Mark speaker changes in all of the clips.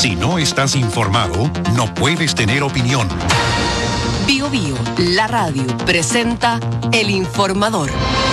Speaker 1: Si no estás informado, no puedes tener opinión.
Speaker 2: Bio Bio, la radio, presenta El Informador.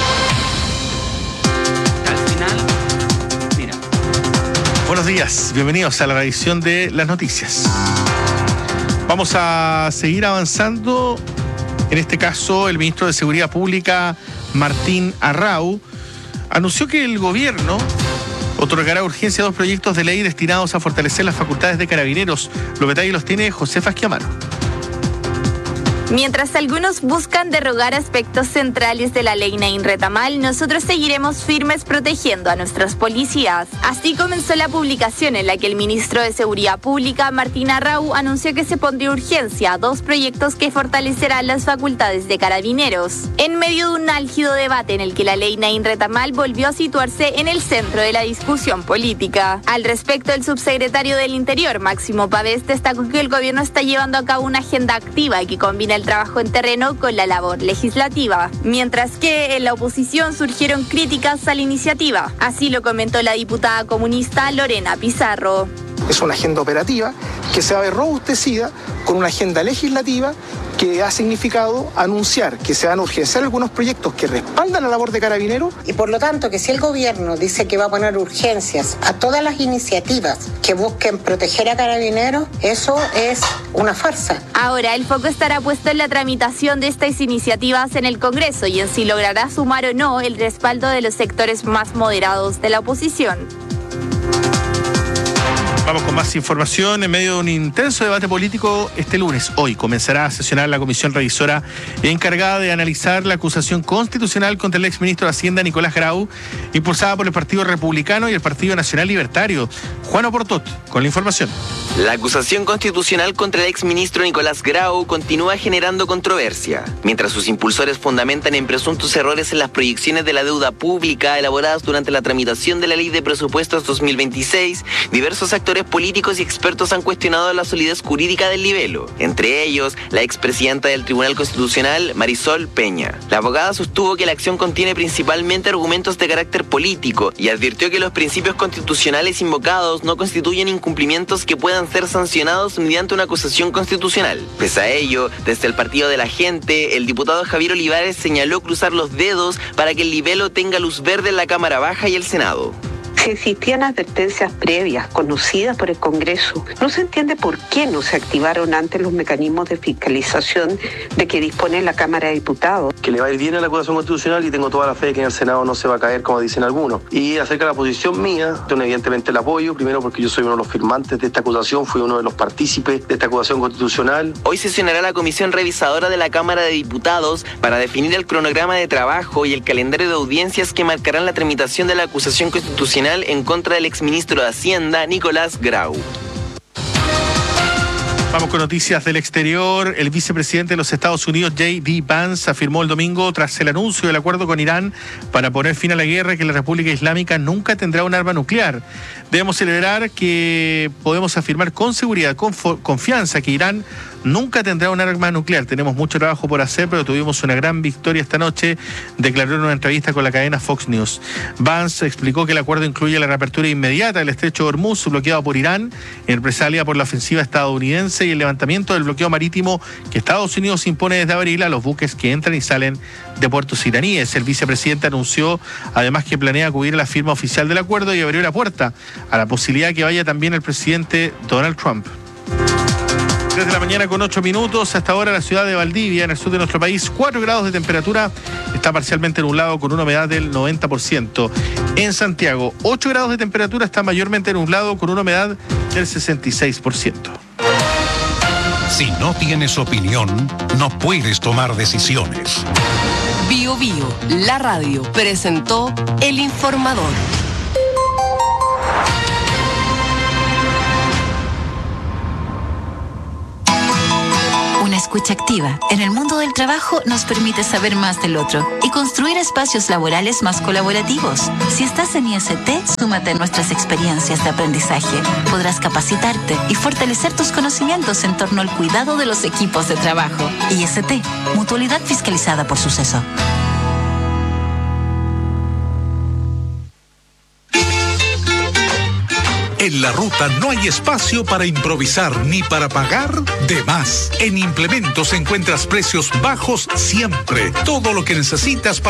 Speaker 3: Al final, mira.
Speaker 4: Buenos días, bienvenidos a la edición de las noticias. Vamos a seguir avanzando. En este caso, el ministro de Seguridad Pública, Martín Arrau, anunció que el gobierno otorgará urgencia a 2 proyectos de ley destinados a fortalecer las facultades de Carabineros. Los detalles los tiene Josefa Esquiamano.
Speaker 5: Mientras algunos buscan derrogar aspectos centrales de la ley Nain Retamal, nosotros seguiremos firmes protegiendo a nuestros policías. Así comenzó la publicación en la que el ministro de Seguridad Pública, Martín Arrau, anunció que se pondría urgencia a 2 proyectos que fortalecerán las facultades de Carabineros. En medio de un álgido debate en el que la ley Nain Retamal volvió a situarse en el centro de la discusión política. Al respecto, el subsecretario del Interior, Máximo Pavés, destacó que el gobierno está llevando a cabo una agenda activa y que combina el trabajo en terreno con la labor legislativa, mientras que en la oposición surgieron críticas a la iniciativa. Así lo comentó la diputada comunista Lorena Pizarro.
Speaker 6: Es una agenda operativa que se va a ver robustecida con una agenda legislativa que ha significado anunciar que se van a urgenciar algunos proyectos que respaldan la labor de Carabineros.
Speaker 7: Y por lo tanto, que si el gobierno dice que va a poner urgencias a todas las iniciativas que busquen proteger a Carabineros, eso es una farsa.
Speaker 5: Ahora, el foco estará puesto en la tramitación de estas iniciativas en el Congreso y en si logrará sumar o no el respaldo de los sectores más moderados de la oposición.
Speaker 4: Vamos con más información. En medio de un intenso debate político, este lunes, hoy, comenzará a sesionar la comisión revisora encargada de analizar la acusación constitucional contra el exministro de Hacienda, Nicolás Grau, impulsada por el Partido Republicano y el Partido Nacional Libertario. Juan Oportot, con la información.
Speaker 3: La acusación constitucional contra el exministro Nicolás Grau continúa generando controversia, mientras sus impulsores fundamentan en presuntos errores en las proyecciones de la deuda pública elaboradas durante la tramitación de la Ley de Presupuestos 2026, diversos actores políticos y expertos han cuestionado la solidez jurídica del libelo, entre ellos la expresidenta del Tribunal Constitucional, Marisol Peña. La abogada sostuvo que la acción contiene principalmente argumentos de carácter político y advirtió que los principios constitucionales invocados no constituyen incumplimientos que puedan ser sancionados mediante una acusación constitucional. Pese a ello, desde el Partido de la Gente, el diputado Javier Olivares señaló cruzar los dedos para que el libelo tenga luz verde en la Cámara Baja y el Senado.
Speaker 8: Si existían advertencias previas conocidas por el Congreso, no se entiende por qué no se activaron antes los mecanismos de fiscalización de que dispone la Cámara de Diputados.
Speaker 9: Que le va a ir bien a la acusación constitucional y tengo toda la fe de que en el Senado no se va a caer, como dicen algunos. Y acerca de la posición mía, evidentemente la apoyo, primero porque yo soy uno de los firmantes de esta acusación, fui uno de los partícipes de esta acusación constitucional.
Speaker 3: Hoy sesionará la Comisión Revisadora de la Cámara de Diputados para definir el cronograma de trabajo y el calendario de audiencias que marcarán la tramitación de la acusación constitucional en contra del exministro de Hacienda, Nicolás Grau.
Speaker 4: Vamos con noticias del exterior. El vicepresidente de los Estados Unidos, J.D. Vance, afirmó el domingo, tras el anuncio del acuerdo con Irán para poner fin a la guerra, que la República Islámica nunca tendrá un arma nuclear. Debemos celebrar que podemos afirmar con seguridad, con confianza, que Irán nunca tendrá un arma nuclear. Tenemos mucho trabajo por hacer, pero tuvimos una gran victoria esta noche, declaró en una entrevista con la cadena Fox News. Vance explicó que el acuerdo incluye la reapertura inmediata del estrecho de Hormuz, bloqueado por Irán, en represalia por la ofensiva estadounidense, y el levantamiento del bloqueo marítimo que Estados Unidos impone desde abril a los buques que entran y salen de puertos iraníes. El vicepresidente anunció además que planea acudir a la firma oficial del acuerdo y abrió la puerta a la posibilidad que vaya también el presidente Donald Trump. 3 de la mañana con 8 minutos. Hasta ahora la ciudad de Valdivia, en el sur de nuestro país, 4 grados de temperatura, está parcialmente nublado con una humedad del 90%. En Santiago, 8 grados de temperatura, está mayormente nublado con una humedad del 66%.
Speaker 1: Si no tienes opinión, no puedes tomar decisiones.
Speaker 2: Bio Bio, la radio, presentó El Informador.
Speaker 10: Una escucha activa en el mundo del trabajo nos permite saber más del otro y construir espacios laborales más colaborativos. Si estás en IST, súmate a nuestras experiencias de aprendizaje. Podrás capacitarte y fortalecer tus conocimientos en torno al cuidado de los equipos de trabajo. IST, Mutualidad Fiscalizada por Suceso.
Speaker 11: En la ruta no hay espacio para improvisar ni para pagar de más. En Implementos encuentras precios bajos siempre. Todo lo que necesitas para